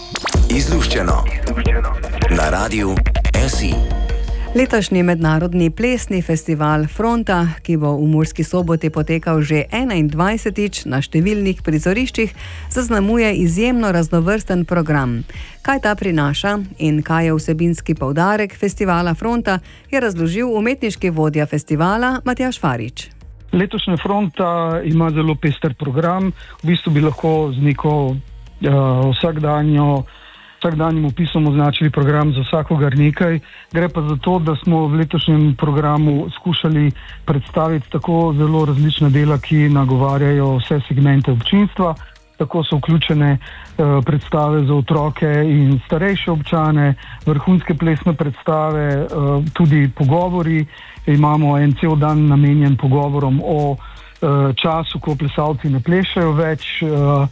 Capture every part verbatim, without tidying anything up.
Izluščeno na Radiu S I. Letošnji mednarodni plesni festival Fronta, ki bo v Murski Soboti potekal že enaindvajsetič na številnih prizoriščih, zaznamuje izjemno raznovrsten program. Kaj ta prinaša in kaj je vsebinski poudarek festivala Fronta, je razložil umetniški vodja festivala Matjaž Farič. Letošnja Fronta ima zelo pester program. V bistvu bi lahko z neko uh, vsakdanjo vsakdanjim opisom označili program za vsakogar nekaj. Gre pa za to, da smo v letošnjem programu skušali predstaviti tako zelo različna dela, ki nagovarjajo vse segmente občinstva. Tako so vključene uh, predstave za otroke in starejše občane, vrhunske plesne predstave, uh, tudi pogovori. Imamo en cel dan namenjen pogovorom o uh, času, ko plesalci ne plešajo več, uh,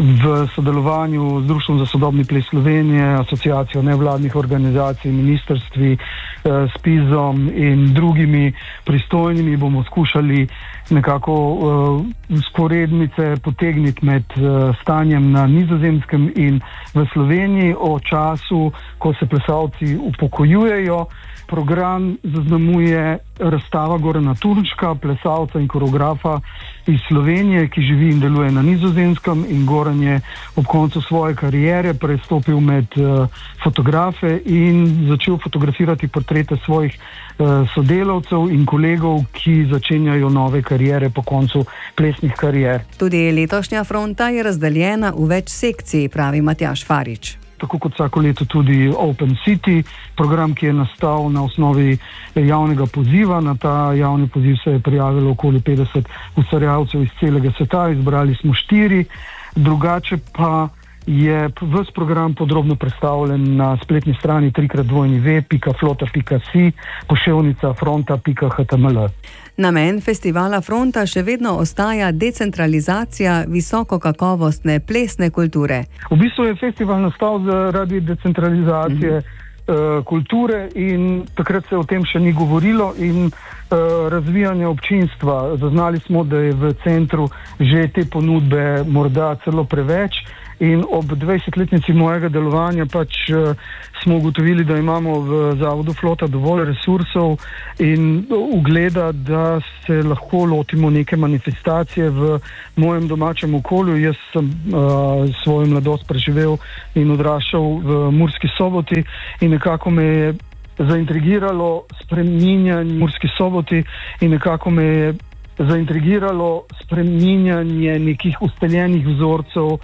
v sodelovanju z Društvom za sodobni ples Slovenije, Asociacijo nevladnih organizacij, ministrstvi, uh, s PIZ-om in drugimi pristojnimi bomo skušali nekako uh, sporednice potegniti med uh, stanjem na Nizozemskem in v Sloveniji o času, ko se plesalci upokojujejo. Program zaznamuje razstava Gorana Turnška, plesalca in koreografa iz Slovenije, ki živi in deluje na Nizozemskem, in Goran je ob koncu svoje kariere prestopil med uh, fotografe in začel fotografirati portrete svojih uh, sodelavcev in kolegov, ki začenjajo nove kariere po koncu plesnih karier. Tudi letošnja Fronta je razdeljena v več sekcij, pravi Matjaž Farič. Tako kot vsako leto tudi Open City, program, ki je nastal na osnovi javnega poziva. Na ta javni poziv se je prijavilo okoli petdeset ustvarjalcev iz celega sveta, izbrali smo štiri, drugače pa je ves program podrobno predstavljen na spletni strani trikrat dvojni ve pika flota pika si, poševnica fronta pika html. Namen festivala Fronta še vedno ostaja decentralizacija visokokakovostne plesne kulture. V bistvu je festival nastal zaradi decentralizacije mm-hmm. uh, kulture in takrat se o tem še ni govorilo in uh, razvijanje občinstva. Zaznali smo, da je v centru že te ponudbe morda celo preveč. In ob dvajsetletnici mojega delovanja pač uh, smo ugotovili, da imamo v Zavodu Flota dovolj resursov in ugleda, da se lahko lotimo neke manifestacije v mojem domačem okolju. Jaz sem uh, svojo mladost preživel in odraščal v Murski Soboti in nekako me je zaintrigiralo spreminjanje Murski Soboti in nekako me je zaintrigiralo spreminjanje nekih ustaljenih vzorcev